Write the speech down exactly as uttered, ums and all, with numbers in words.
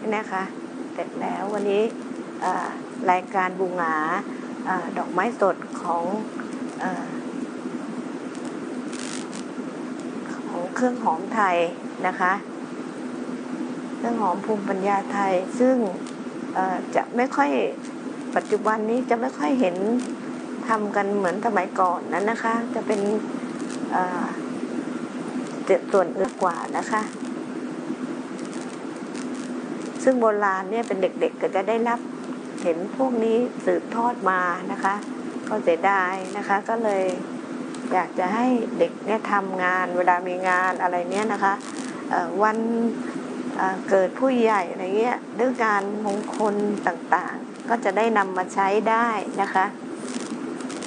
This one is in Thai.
นะคะเสร็จแล้ววันนี้รายการบูหงาดอกไม้สดของของเครื่องหอมไทยนะคะเครื่องหอมภูมิปัญญาไทยซึ่งจะไม่ค่อยปัจจุบันนี้จะไม่ค่อยเห็นทำกันเหมือนสมัยก่อนนั้นนะคะจะเป็นส่วนอื่นกว่านะคะซึ่งโบราณเนี่ยเป็นเด็กๆก็จะได้รับเห็นพวกนี้สืบทอดมานะคะก็เสียดายนะคะก็เลยอยากจะให้เด็กเนี่ยทำงานเวลามีงานอะไรเนี่ยนะคะวันเกิดผู้ใหญ่อะไรเงี้ยหรือการมงคลต่างๆก็จะได้นำมาใช้ได้นะคะ